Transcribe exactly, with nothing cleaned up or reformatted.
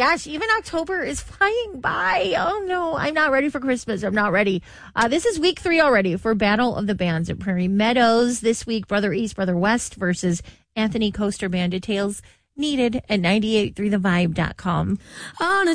gosh, even October is flying by. Oh, no, I'm not ready for Christmas. I'm not ready. Uh, this is week three already for Battle of the Bands at Prairie Meadows. This week, Brother East, Brother West versus Anthony Coaster Band. Details needed at nine eight three the vibe dot com. On a